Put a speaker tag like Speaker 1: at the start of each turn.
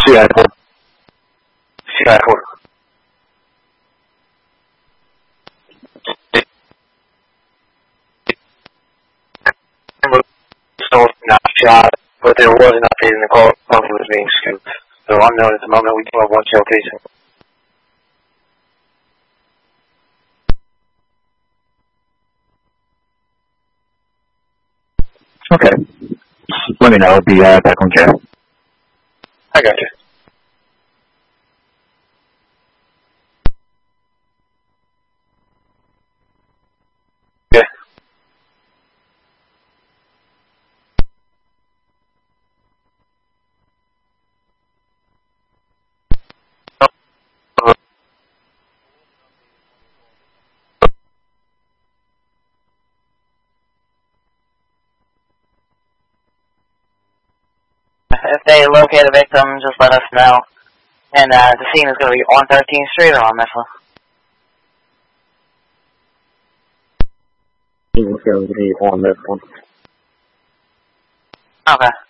Speaker 1: CI4. CI4. So not shot, but there was an update in the call. Coffee was being scooped. So unknown at the moment. We do have one shell casing. Okay. Let me know. I'll be back on chat. I got you. Okay.
Speaker 2: If they locate a victim, just let us know. And the scene is going to be on 13th Street or on Mifflin.
Speaker 1: It's going to be on this one.
Speaker 2: Okay.